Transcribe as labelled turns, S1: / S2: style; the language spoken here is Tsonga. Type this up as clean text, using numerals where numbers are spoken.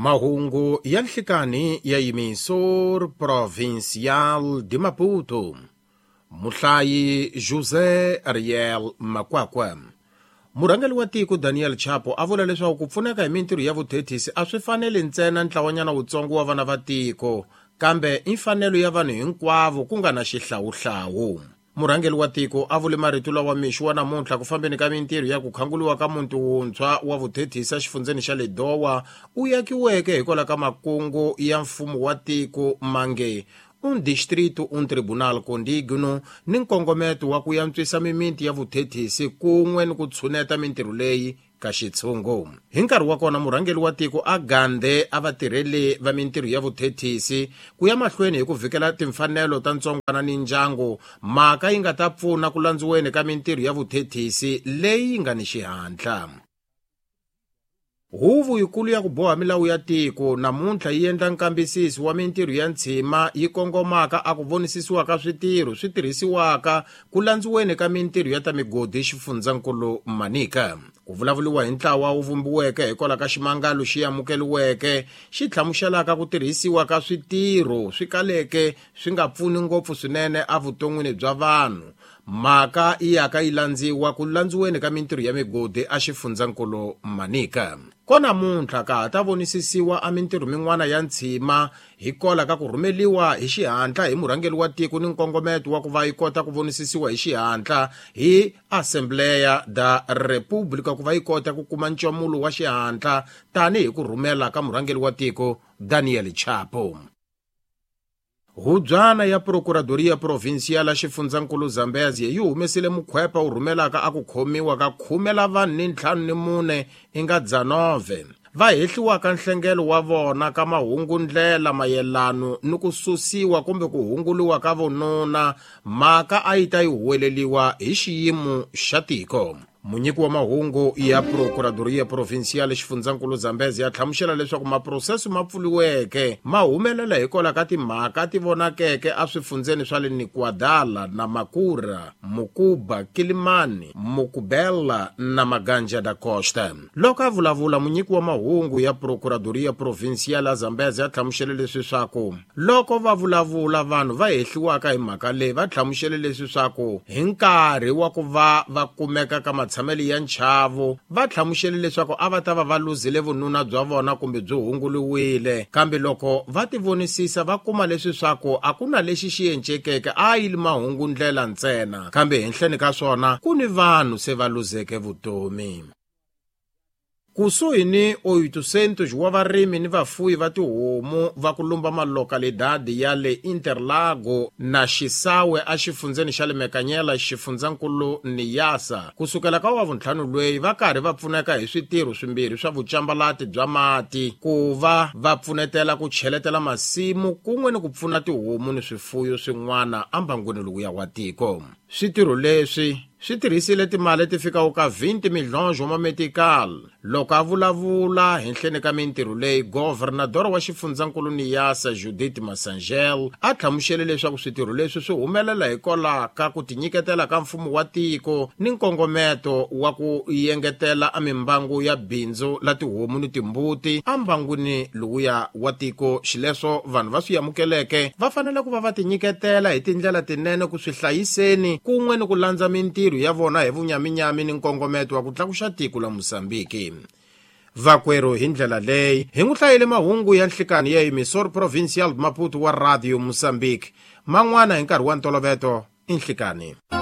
S1: Mahungu ya nhlikani ya emissor provincial de Maputo. Muhlayi José Ariel Makwakwa. Murhangeri wa tiko Daniel Chapo a vula leswaku ku pfuneka hi mintirho ya vuthethisi a swi fanele ntsena ntlawanyana wutsongo wa vana va tiko, kambe i mfanelo ya vanhu hinkwavo ku nga na xihlawuhlawu. Murhangeri wa tiko a vule marito lawa mixo wa namuntlha ku fambeni ka mintirho ya ku khanguliwa ka muti wuntshwa wa vuthethisi exifundzeni xa Ledowa u yakiweke hikwalaho ka makungu ya mfumo wa tiko mange distrito tribunal condigno ni nkongometo wa ku yantswisa mimiti ya vuthethisi kun'we ni ku tshuneta mintirho leyi ka xitshungu. Hi nkarhi wa kona murhangeri wa tiko a gande a vatirheli va mintirho ya vuthethisi ku ya mahlweni hi ku vhikela timfanelo ta ntsongwana ni ndyangu, mhaka yi nga ta pfuna ku landziweni ka mintirho ya vuthethisi leyi nga ni xihatla. Huvo yikulu ya ku boha milawu ya tiko namuntlha yi endla nkambisiso wa mintirho ya ntshima yi kongomaka a ku vonisisiwa ka switirho swi tirhisiwaka ku landziweni ka mintirho ya ta migodi exifundzakulu Manika. Ku vulavuliwa hi ntlawa wu vumbiweke hikwalaho ka ximangalo xi amukeliweke xi hlamuselaka ku tirhisiwa ka switirho swi kaleke swi nga pfuni ngopfu swinene evuton'wini bya vanhu. Mhaka yi yaka yi landziwa ku landziweni ka mintirho ya migodi exifundzakulu Manika. Kona namuntlha ka ha ta vonisisiwa a mintirho min'wana ya ntshima hikwalaho ka ku rhumeliwa hi xihatla hi murhangeri wa tiko ni nkongometo wa ku va yi kota ku vonisisiwa hi xihatla hi Assembleia da República ku va yi kota ku kuma ncamulo wa xihatla tanihi ku rhumela ka murhangeri wa tiko Daniel Chapo. Hubyana ya Procuradoria Provincial ya xifundzakulu Zambezi yi humesile mukhwepa wu rhumelaka a ku khomiwa ka 15 inga 19 va hehliwaka nhlengelo wa vona ka mahungundlela mayelano ni ku susiwa kumbe ku hunguliwa ka vununa, mhaka a yi ta yi huweleliwa hi xiyimo xa tiko. Munyiki wa mahungu ya Procuradoria Provincial xifundzakulu Zambezi ya hlamusela leswaku maproseso ma pfuliweke ma humelela hikwalaho ka timhaka ti vonakeke eswifundzeni swa le Nikwadala na Makura, Mukuba, Kilimani, Mukubela na Maganja da Costa. Loko a vulavula munyiki wa mahungu ya Procuradoria Provincial ya Zambezi ya hlamusela leswi swaku loko va vulavula vanhu va hehliwaka hi mhaka leyi va hlamusela leswi swaku hi nkarhi wa ku va kumeka ka tshameli ya nchavo va hlamusele leswaku a va ta va luzile vununa bya vona kumbe byo hunguliwile, kambe loko va tivonisisa va kuma leswi swaku a ku na lexi xi encekeke a yi li mahungundlela ntsena, kambe henhleni ka swona ku ni vanhu se va luzeke vutomi. Kusuhi ni 800 wa varimi ni vafuwi va tihomu va ku lumba malokalidadi ya le Interlago na Xisawe exifundzeni xa le Mekanyela xifundzakulu Niyasa kusukela ka wavuntlhanu lweyi va karhi va pfuneka hi switirho swimbirhi swa vucambalati bya mati ku va pfunetela ku cheletela masimu kun'we ni ku pfuna tihomu ni swifuwo swin'wana ambangweni lowuya wa tiko. Switirho leswi swi tirhisile timali ti fikaka ka 20 milhões wa mametikal. Loko a vulavula henhleni ka mintirho leyi, governador wa xifundzakulu Niyasa Judith Masangel a hlamusele leswaku switirho leswi swi humelela hikwalaho ka ku tinyiketela ka mfumo wa tiko ni nkongometo wa ku yengetela mimbangu ya bindzu la tihomu ni timbuti ambangwini lowuya wa tiko. Xileswo vanhu va swi amukeleke va fanele ku va tinyiketela hi tindlela tinene ku swi hlayiseni kun'we ni ku landza mintirho ya vona hi vunyaminyami ni nkongometo wa ku tlakuxa tiko la Mosambiki. Vakwerhu hi ndlela leyi hi n'wi hlayile mahungu ya nhlikani ya emissor provincial Maputo wa Radio Mosambiki, man'wana hi nkarhi wa ntolovelo i nhlikani.